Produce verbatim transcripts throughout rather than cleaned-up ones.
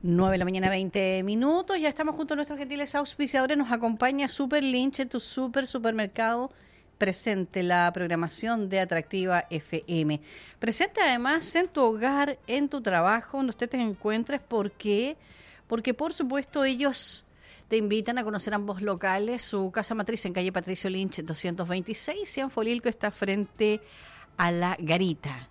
nueve de la mañana, veinte minutos. Ya estamos junto a nuestros gentiles auspiciadores. Nos acompaña Super Lynch, tu super supermercado. Presente la programación de Atractiva F M. Presente además en tu hogar, en tu trabajo, donde usted te encuentres. ¿Por qué? Porque por supuesto ellos te invitan a conocer ambos locales. Su casa matriz en calle Patricio Lynch doscientos veintiséis. Y en Folilco está frente a la Garita.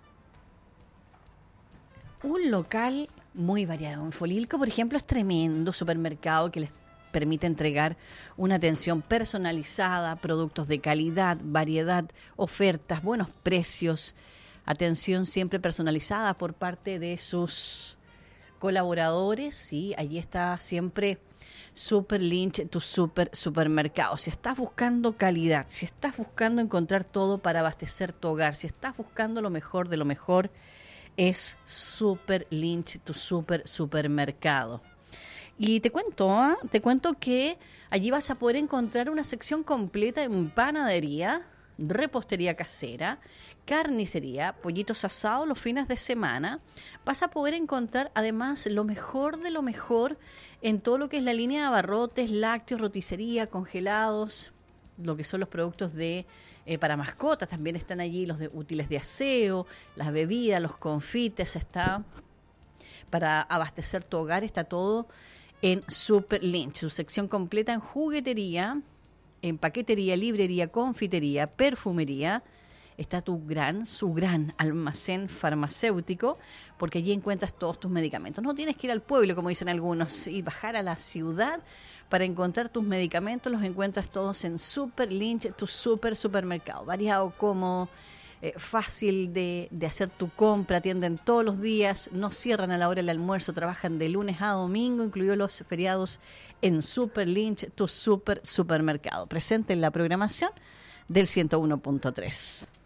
Un local muy variado. En Folilco, por ejemplo, es tremendo supermercado que les permite entregar una atención personalizada, productos de calidad, variedad, ofertas, buenos precios, atención siempre personalizada por parte de sus colaboradores. Y allí está siempre Super Lynch, tu super supermercado. Si estás buscando calidad, si estás buscando encontrar todo para abastecer tu hogar, si estás buscando lo mejor de lo mejor, es Super Lynch, tu super supermercado. Y te cuento, ¿eh? te cuento que allí vas a poder encontrar una sección completa en panadería, repostería casera, carnicería, pollitos asados los fines de semana. Vas a poder encontrar además lo mejor de lo mejor en todo lo que es la línea de abarrotes, lácteos, roticería, congelados, lo que son los productos de eh, para mascotas. También están allí los de útiles de aseo, las bebidas, los confites. Está para abastecer tu hogar, está todo en Super Lynch, su sección completa en juguetería, en paquetería, librería, confitería, perfumería. Está tu gran, su gran almacén farmacéutico, porque allí encuentras todos tus medicamentos. No tienes que ir al pueblo, como dicen algunos, y bajar a la ciudad para encontrar tus medicamentos. Los encuentras todos en Super Lynch, tu super supermercado. Variado, cómodo, eh, fácil de, de hacer tu compra. Atienden todos los días, no cierran a la hora del almuerzo, trabajan de lunes a domingo, incluidos los feriados, en Super Lynch, tu super supermercado. Presente en la programación del ciento uno punto tres.